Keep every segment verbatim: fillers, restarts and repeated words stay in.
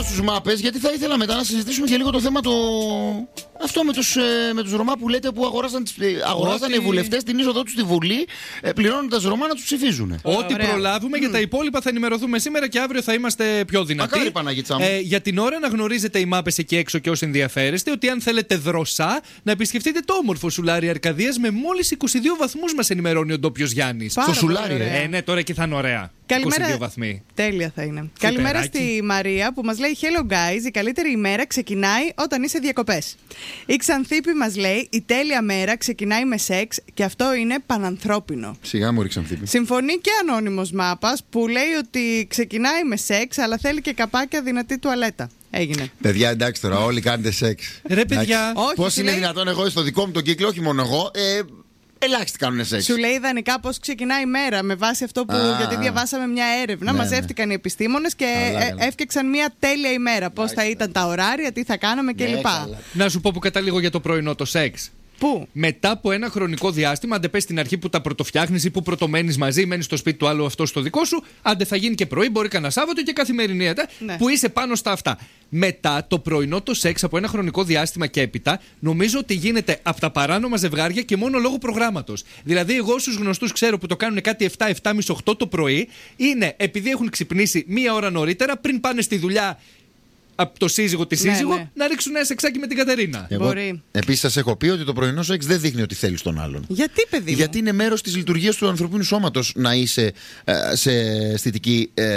λίγο στους μάπες, γιατί θα ήθελα μετά να συζητήσουμε και λίγο το θέμα το... αυτό με τους, ε, με τους Ρωμά που λέτε που αγοράσαν, αγοράσαν Ότι... οι βουλευτές την είσοδό τους στη Βουλή, ε, πληρώνοντας Ρωμά να τους ψηφίζουν. Ό,τι προλάβουμε, mm. για τα υπόλοιπα θα ενημερωθούμε σήμερα και αύριο θα είμαστε πιο δυνατοί. Μακάρι, Παναγίτσα μου. Ε, για την ώρα να γνωρίζετε οι μάπες εκεί έξω και όσοι ενδιαφέρεστε ότι αν θέλετε δροσά, να επισκεφτείτε το όμορφο Σουλάρι Αρκαδίας με μόλις είκοσι δύο βαθμούς, μας ενημερώνει ο ντόπιος Γιάννης. Στο Σουλάρι, ε, ναι, τώρα εκεί θα είναι ωραία. Καλημέρα. είκοσι δύο βαθμοί. Τέλεια θα είναι. Καλημέρα στη Μαρία που μας λέει Hello guys, η καλύτερη ημέρα ξεκινάει όταν είσαι διακοπές. Η Ξανθήπη μας λέει η τέλεια μέρα ξεκινάει με σεξ και αυτό είναι πανανθρώπινο. Σιγά μου, Ξανθήπη. Συμφωνεί και ανώνυμος Μάπας που λέει ότι ξεκινάει με σεξ αλλά θέλει και καπάκια δυνατή τουαλέτα. Έγινε. Παιδιά, εντάξει τώρα, όλοι κάνετε σεξ. Ρε παιδιά, πώς είναι λέει... δυνατόν εγώ στο δικό μου τον κύκλο, όχι μόνο εγώ. Ε, Ελάχιστοι κάνουν σεξ. Σου λέει ιδανικά πώς ξεκινάει η μέρα με βάση αυτό που. Α, γιατί διαβάσαμε μια έρευνα. Ναι, μαζεύτηκαν ναι. οι επιστήμονες και καλά, καλά. έφτιαξαν μια τέλεια ημέρα. Πώς θα ήταν τα ωράρια, τι θα κάναμε κλπ. Ναι, να σου πω που καταλήγω για το πρωινό το σεξ. Πού? Μετά από ένα χρονικό διάστημα, άντε πες στην αρχή που τα πρωτοφτιάχνεις ή που πρωτομένεις μαζί, μένεις στο σπίτι του άλλου, αυτό στο δικό σου, άντε θα γίνει και πρωί, μπορεί κανένα Σάββατο και καθημερινή, ναι. που είσαι πάνω στα αυτά. Μετά το πρωινό το σεξ από ένα χρονικό διάστημα και έπειτα, νομίζω ότι γίνεται από τα παράνομα ζευγάρια και μόνο λόγω προγράμματος. Δηλαδή, εγώ στους γνωστούς ξέρω που το κάνουν κάτι επτά, επτά και μισή, οκτώ το πρωί, είναι επειδή έχουν ξυπνήσει μία ώρα νωρίτερα πριν πάνε στη δουλειά. Από το σύζυγο τη σύζυγο, ναι, ναι. να ρίξουν ένα σεξάκι με την Κατερίνα. Επίσης, σας έχω πει ότι το πρωινό σεξ δεν δείχνει ότι θέλεις τον άλλον. Γιατί, παιδί μου? Γιατί είναι μέρος της λειτουργίας του ανθρωπίνου σώματος να είσαι ε, σε αισθητική. Ε,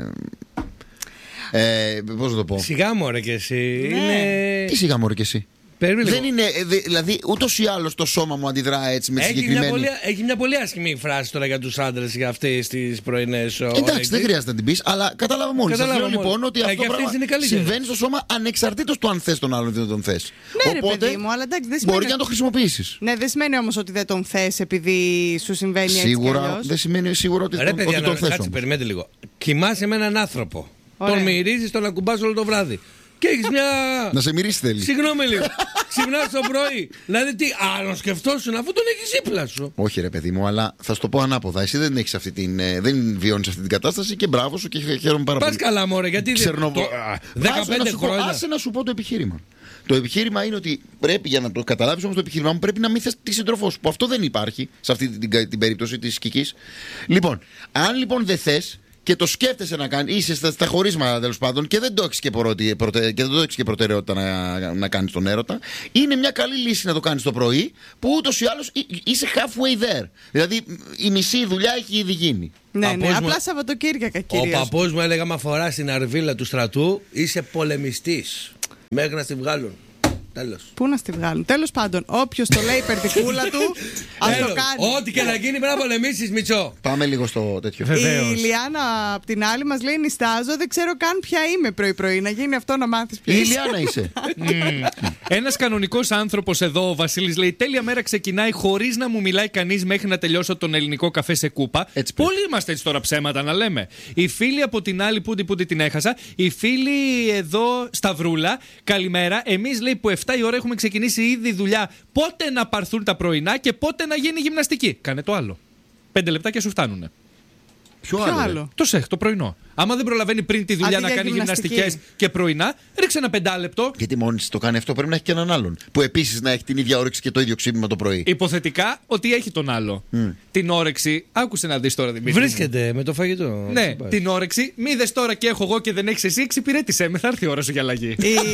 ε, πώς να το πω. Σιγά μωρέ και εσύ. Ναι. Είναι... Τι σιγά μωρέ και εσύ. Δεν είναι, δηλαδή, ούτως ή άλλως το σώμα μου αντιδρά έτσι με τη συγκεκριμένη. Μια πολύ, έχει μια πολύ άσχημη φράση τώρα για τους άντρες για αυτές τις πρωινές. Εντάξει, δεν χρειάζεται να την πεις, αλλά κατάλαβα μόλις. Σας λέω λοιπόν ότι αυτό το πράγμα συμβαίνει στο σώμα ανεξαρτήτως του αν θες τον άλλον ή δεν τον θες. Ναι, οπότε, ρε παιδί μου, αλλά εντάξει, δεν σημαίνει... μπορεί να το χρησιμοποιήσεις. Ναι, δεν σημαίνει όμως ότι δεν τον θες επειδή σου συμβαίνει σίγουρα, έτσι. Δεν σημαίνει σίγουρα ότι, ρε, τον, παιδιά, ότι τον θες. Κάτσε, περιμένετε λίγο. Κοιμάσαι με έναν άνθρωπο. Τον μυρίζεις, τον ακουμπάς όλο το βράδυ. Και έχεις μια. Να σε μυρίσει θέλει. Συγγνώμη λίγο. Ξυπνάς το πρωί. Δηλαδή τι άλλο σκεφτόσουν αφού τον έχεις δίπλα σου. Όχι, ρε παιδί μου, αλλά θα σου το πω ανάποδα. Εσύ δεν έχεις αυτή την. Δεν βιώνεις αυτή την κατάσταση και μπράβο σου και χαίρομαι πάρα πολύ. Πας καλά, μωρέ, γιατί. Ξερνο... Το... δεκαπέντε χρόνια. Άσε να σου πω το επιχείρημα. Το επιχείρημα είναι ότι πρέπει, για να το καταλάβεις όμως το επιχείρημα μου, πρέπει να μην θες τη σύντροφό σου. Που αυτό δεν υπάρχει σε αυτή την, την, την περίπτωση της Κικής. Λοιπόν, αν λοιπόν δεν θες. Και το σκέφτεσαι να κάνει, είσαι στα, στα χωρίσματα τέλος πάντων και δεν το έχεις και, προτε, προτε, και, δεν το έχεις και προτεραιότητα να, να κάνεις τον έρωτα. Είναι μια καλή λύση να το κάνεις το πρωί που ούτως ή άλλως είσαι halfway there. Δηλαδή η μισή δουλειά έχει ήδη γίνει. Ναι, ναι, απλά Σαββατοκύριακα κυρίως. Ο παππούς μου έλεγα: μα φοράς την αρβίλα του στρατού, είσαι πολεμιστής. Μέχρι να στη βγάλουν. Τέλος. Πού να στη βγάλουν. Τέλος πάντων, όποιος το λέει περτικούλα του, ας το κάνει. Ό,τι και να γίνει πρέπει να πολεμήσεις, Μητσό. Πάμε λίγο στο τέτοιο. Βεβαίως. Η Λιάννα απ' την άλλη μας λέει: νιστάζω, δεν ξέρω καν ποια είμαι πρωί-πρωί. Να γίνει αυτό να μάθεις ποια είσαι. Η Λιάννα είσαι. mm. Ένας κανονικός άνθρωπος εδώ, ο Βασίλης, λέει: τέλεια μέρα ξεκινάει χωρίς να μου μιλάει κανείς μέχρι να τελειώσω τον ελληνικό καφέ σε κούπα. Έτσι πολλοί είμαστε έτσι τώρα ψέματα να λέμε. Η φίλη από την άλλη, πούντι πούντι την έχασα. Η φίλη εδώ, Σταυρούλα, καλημέρα. Εμείς λέει που εφτά η ώρα έχουμε ξεκινήσει ήδη δουλειά. Πότε να πάρθουν τα πρωινά και πότε να γίνει γυμναστική. Κάνε το άλλο. Πέντε λεπτά και σου φτάνουνε. Ποιο, Ποιο άλλο, άλλο? Το σεχ, το πρωινό. Άμα δεν προλαβαίνει πριν τη δουλειά να κάνει γυμναστικές και πρωινά, ρίξε ένα πεντάλεπτο. Γιατί μόνη τη το κάνει αυτό, πρέπει να έχει και έναν άλλον. Που επίσης να έχει την ίδια όρεξη και το ίδιο ξύπνημα το πρωί. Υποθετικά ότι έχει τον άλλο. Mm. Την όρεξη, άκουσε να δεις τώρα Δημήτρη. Βρίσκεται με το φαγητό. Ναι, την όρεξη. Μη δες τώρα και έχω εγώ και δεν έχεις εσύ, εξυπηρέτησέ με. Θα έρθει η ώρα σου για αλλαγή.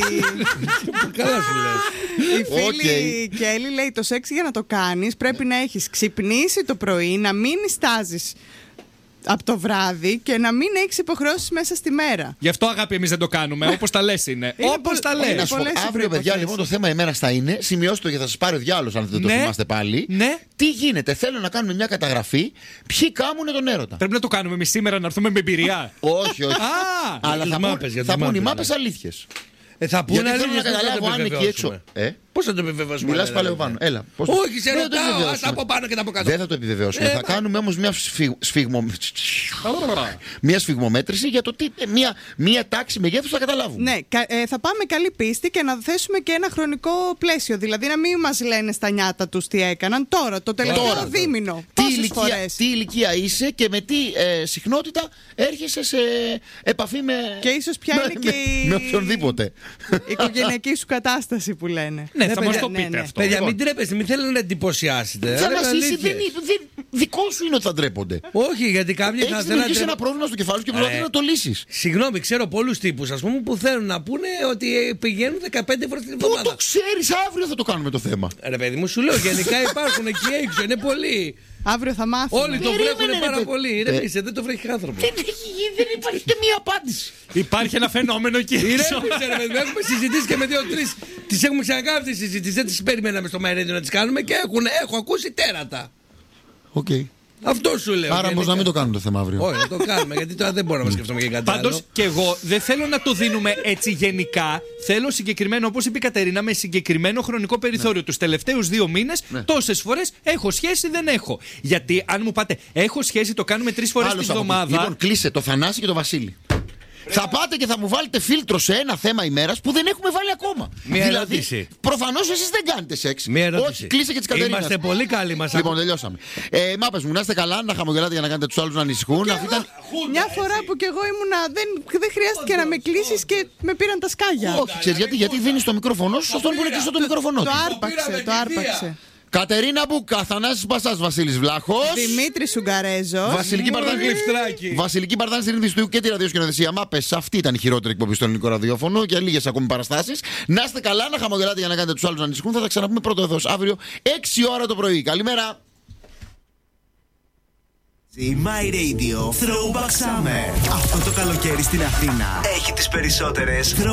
Καλά σου λες. Η φίλη Κέλλη λέει: το σεξ για να το κάνεις πρέπει να έχεις ξυπνήσει το πρωί, να μην νιστάζεις από το βράδυ και να μην έχεις υποχρεώσεις μέσα στη μέρα. Γι' αυτό αγάπη εμείς δεν το κάνουμε. Όπως τα λες είναι. Όπως τα λες. Αύριο, παιδιά, λοιπόν το θέμα ημέρα θα είναι. Σημειώστε το γιατί θα σας πάρει ο διάλογος αν δεν το ναι, θυμάστε πάλι. Ναι. Τι γίνεται, θέλω να κάνουμε μια καταγραφή. Ποιοι κάμουνε τον έρωτα. Πρέπει να το κάνουμε εμείς σήμερα να έρθουμε με εμπειρία. όχι, όχι. Α, αλλά θα, μάπες, θα πούν οι μάπες αλήθειες. Ε, θα πούνε γιατί θέλω να καταλάβω αν εκεί έξω. Ε? Πώς θα το επιβεβαιώσουμε? Μιλάς πάλι από πάνω. Έλα. Πώς... Όχι, σε δεν ρωτάω. Ας τα από πάνω και τα από κάτω. Δεν θα το επιβεβαιώσουμε. Ε, θα μα... κάνουμε όμως μια, σφιγ... σφιγμο... μια σφιγμομέτρηση για το τι. Μια, μια τάξη μεγέθους θα καταλάβουμε. Ναι, ε, θα πάμε καλή πίστη και να θέσουμε και ένα χρονικό πλαίσιο. Δηλαδή να μην μας λένε στα νιάτα τους τι έκαναν τώρα, το τελευταίο τώρα, δίμηνο. Τι Πόσες ηλικία, φορές. τι ηλικία είσαι και με τι ε, συχνότητα έρχεσαι σε επαφή με. Και ίσως ποια είναι και η. Με οποιονδήποτε. Η οικογενειακή σου κατάσταση που λένε. Ναι, Ναι, θα παιδιά, μας το ναι, πείτε ναι. αυτό. Παιδιά, Λοιπόν. μην τρέπεστε, μην θέλετε να εντυπωσιάσετε. Θα Ρε, μας είσαι, αλήθειες. δεν, δεν, δικό σου είναι ότι θα ντρέπονται. Όχι, γιατί κάποιοι θα Έχεις θέλουν. δημιουργήσει ένα πρόβλημα στο κεφάλι σου και προσπαθείς Ε, να το λύσεις. Συγγνώμη, ξέρω πολλούς τύπους, ας πούμε, που θέλουν να πούνε ότι ε, πηγαίνουν δεκαπέντε φορές την Πού εβδομάδα. το ξέρεις, αύριο θα το κάνουμε το θέμα. Ρε παιδί μου, σου λέω, γενικά υπάρχουν εκεί έξω, είναι πολλοί. Αύριο θα μάθουμε. Όλοι το Περίμενε, βρέχουν ρε, πάρα παι- πολύ. Ρε, Ε. πείσε, δεν το βρέχει άνθρωπο. Δεν έχει γίνει, δεν υπάρχει ούτε μία απάντηση. Υπάρχει ένα φαινόμενο εκεί έξω. Ηρέμησε, ρε παιδί μου, έχουμε συζητήσει και με δύο-τρεις. Τις έχουμε ξανακάνει αυτές τις συζητήσεις. Δεν τις περιμέναμε στο MyRadio να τις κάνουμε και έχουν, έχω ακούσει τέρατα. Οκ. Αυτό σου λέω. Άρα γενικά. όμως να μην το κάνουμε το θέμα αύριο. Όχι, να το κάνουμε, γιατί τώρα δεν μπορούμε να σκεφτούμε και κάτι Πάντως άλλο. και εγώ δεν θέλω να το δίνουμε έτσι γενικά. Θέλω συγκεκριμένο, όπως είπε η Κατερίνα, με συγκεκριμένο χρονικό περιθώριο. Τους τελευταίους δύο μήνες, τόσες φορές έχω σχέση, δεν έχω. Γιατί αν μου πάτε, έχω σχέση, το κάνουμε τρεις φορές τη Άλλος από εκεί. βδομάδα. Λοιπόν, κλείσε το Θανάση και το Βασίλη. Θα πάτε και θα μου βάλετε φίλτρο σε ένα θέμα ημέρας που δεν έχουμε βάλει ακόμα. Μία δηλαδή, ερώτηση. προφανώς εσείς δεν κάνετε σεξ. Μία ερώτηση. Όχι, κλείσε και τις Κατερίνας. Είμαστε πολύ καλοί μας. Λοιπόν, τελειώσαμε. Ε, μάπες μου, να είστε καλά, να χαμογελάτε για να κάνετε τους άλλους να ανησυχούν. Αυτή ήταν... Μια φορά που κι εγώ ήμουνα, δεν, δεν χρειάστηκε να με κλείσεις και με πήραν τα σκάγια. Όχι, ξέρεις γιατί, γιατί δίνεις το μικρόφωνο σου σε αυτόν που είναι κλειστό το μικρόφωνο Το του. άρπαξε, το άρπαξε. Κατερίνα Μπούκα, Θανάσης Πασάς, Βασίλης Βλάχος. Δημήτρη Σουγκαρέζο. Βασιλική Μόνο Παρδάνη. γλυφτράκι. Βασιλική Παρδάνη στην είδηση του και τη ραδιοσκηνοθεσία. Μάπες, αυτή ήταν η χειρότερη εκπομπή στο ελληνικό ραδιόφωνο και λίγες ακόμη παραστάσεις. Να είστε καλά, να χαμογελάτε για να κάνετε τους άλλους να ανησυχούν. Θα τα ξαναπούμε πρώτο εδώ αύριο έξι ώρα το πρωί. Καλημέρα. Η My Radio Throwback Summer. Αυτό το καλοκαίρι στην Αθήνα έχει τις περισσότερες